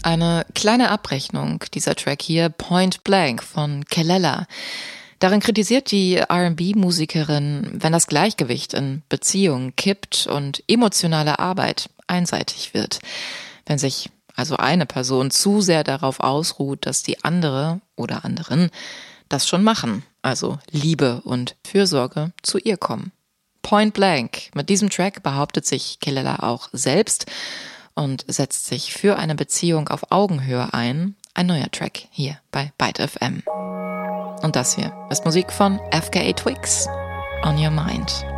Eine kleine Abrechnung, dieser Track hier, Point Blank von Kelela. Darin kritisiert die R&B-Musikerin, wenn das Gleichgewicht in Beziehungen kippt und emotionale Arbeit einseitig wird. Wenn sich also eine Person zu sehr darauf ausruht, dass die andere oder anderen das schon machen, also Liebe und Fürsorge zu ihr kommen. Point Blank. Mit diesem Track behauptet sich Kelela auch selbst und setzt sich für eine Beziehung auf Augenhöhe ein. Ein neuer Track hier bei Byte FM. Und das hier ist Musik von FKA Twigs. On Your Mind.